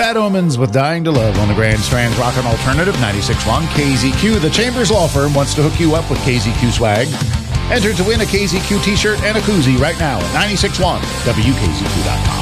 Bad Omens with Dying to Love on the Grand Strand's Rockin' Alternative 96.1 KZQ. The Chambers Law Firm wants to hook you up with KZQ swag. Enter to win a KZQ t-shirt and a koozie right now at 96.1 WKZQ.com.